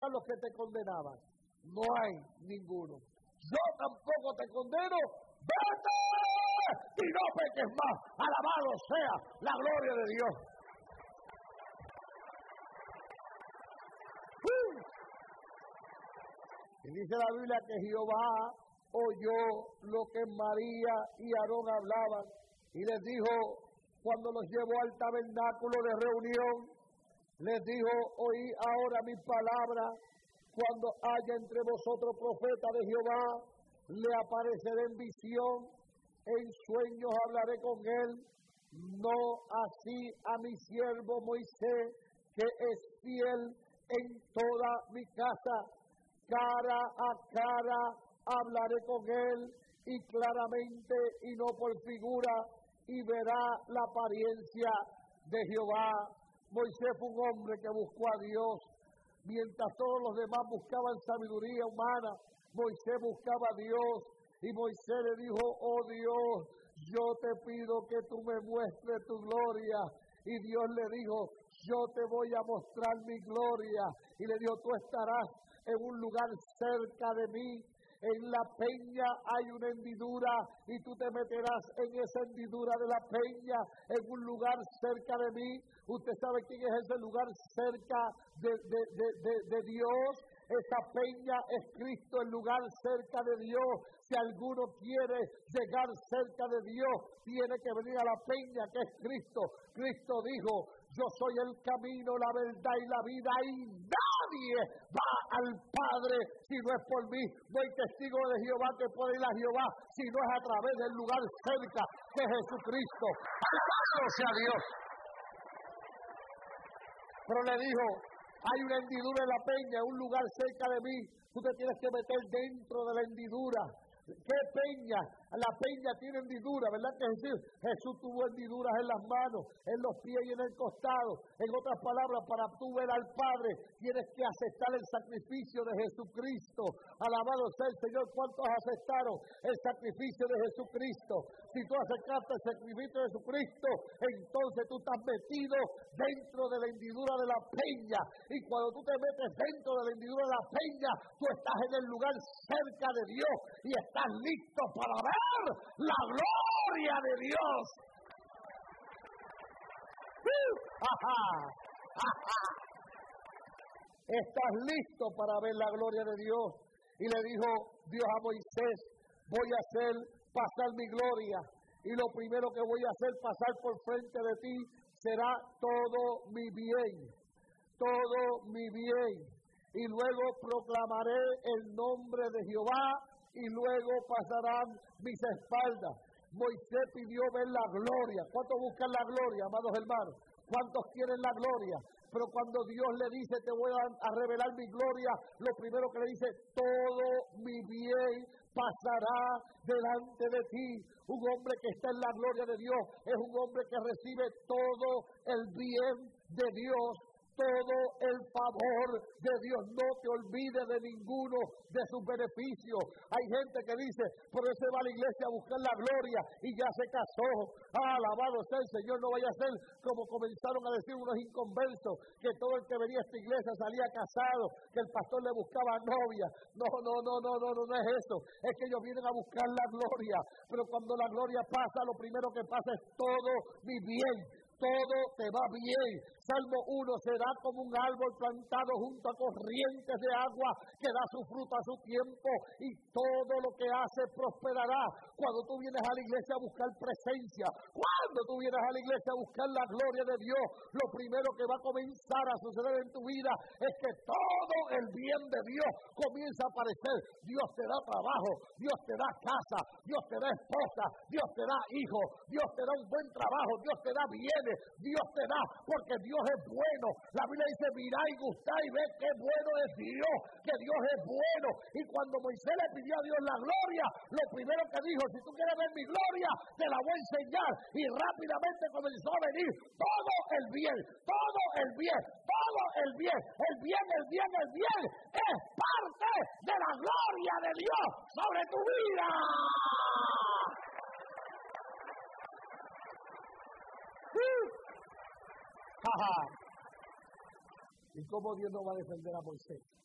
estaban los que te condenaban. No hay ninguno. Yo tampoco te condeno. ¡Vete! Y no peques más. Alabado sea la gloria de Dios. Y dice la Biblia que Jehová oyó lo que María y Aarón hablaban y les dijo, cuando los llevó al tabernáculo de reunión, les dijo, oí ahora mi palabra, cuando haya entre vosotros profeta de Jehová, le apareceré en visión, en sueños hablaré con él, no así a mi siervo Moisés, que es fiel en toda mi casa, cara a cara hablaré con él, y claramente y no por figura, y verá la apariencia de Jehová. Moisés fue un hombre que buscó a Dios, mientras todos los demás buscaban sabiduría humana, Moisés buscaba a Dios, y Moisés le dijo, oh Dios, yo te pido que tú me muestres tu gloria, y Dios le dijo, yo te voy a mostrar mi gloria, y le dijo, tú estarás en un lugar cerca de mí, en la peña hay una hendidura y tú te meterás en esa hendidura de la peña, en un lugar cerca de mí. Usted sabe quién es ese lugar cerca de Dios. Esa peña es Cristo, el lugar cerca de Dios. Si alguno quiere llegar cerca de Dios, tiene que venir a la peña que es Cristo. Cristo dijo, yo soy el camino, la verdad y la vida, y nadie va al Padre si no es por mí. No hay testigo de Jehová que pueda ir a Jehová si no es a través del lugar cerca que es Jesucristo. Alabado sea Dios. Pero le dijo, hay una hendidura en la peña, un lugar cerca de mí, tú te tienes que meter dentro de la hendidura. ¿Qué peña? La peña tiene hendidura, ¿verdad que Jesús tuvo hendiduras en las manos, en los pies y en el costado? En otras palabras, para tú ver al Padre, tienes que aceptar el sacrificio de Jesucristo. Alabado sea el Señor. ¿Cuántos aceptaron el sacrificio de Jesucristo? Si tú aceptaste el sacrificio de Jesucristo, entonces tú estás metido dentro de la hendidura de la peña. Y cuando tú te metes dentro de la hendidura de la peña, tú estás en el lugar cerca de Dios y estás listo para ver la gloria de Dios. Estás listo para ver la gloria de Dios. Y le dijo Dios a Moisés, voy a hacer pasar mi gloria, y lo primero que voy a hacer pasar por frente de ti será todo mi bien, y luego proclamaré el nombre de Jehová, y luego pasarán mis espaldas. Moisés pidió ver la gloria. ¿Cuántos buscan la gloria, amados hermanos? ¿Cuántos quieren la gloria? Pero cuando Dios le dice, te voy a revelar mi gloria, lo primero que le dice, todo mi bien pasará delante de ti. Un hombre que está en la gloria de Dios es un hombre que recibe todo el bien de Dios, todo el favor de Dios. No te olvides de ninguno de sus beneficios. Hay gente que dice, por eso va a la iglesia a buscar la gloria y ya se casó. Alabado sea el Señor. No vaya a ser como comenzaron a decir unos inconversos, que todo el que venía a esta iglesia salía casado, que el pastor le buscaba novia. No es eso. Es que ellos vienen a buscar la gloria, pero cuando la gloria pasa, lo primero que pasa es todo mi bien. Todo te va bien. Salmo 1, será como un árbol plantado junto a corrientes de agua que da su fruto a su tiempo y todo lo que hace prosperará. Cuando tú vienes a la iglesia a buscar presencia, cuando tú vienes a la iglesia a buscar la gloria de Dios, lo primero que va a comenzar a suceder en tu vida es que todo el bien de Dios comienza a aparecer. Dios te da trabajo, Dios te da casa, Dios te da esposa, Dios te da hijo, Dios te da un buen trabajo, Dios te da bienes, Dios te da, porque Dios es bueno. La Biblia dice, mirá y gustá y ve qué bueno es Dios, que Dios es bueno. Y cuando Moisés le pidió a Dios la gloria, lo primero que dijo, si tú quieres ver mi gloria, te la voy a enseñar. Y rápidamente comenzó a venir todo el bien, todo el bien, todo el bien, el bien, el bien, el bien, es parte de la gloria de Dios sobre tu vida. ¿Y cómo Dios no va a defender a Moisés?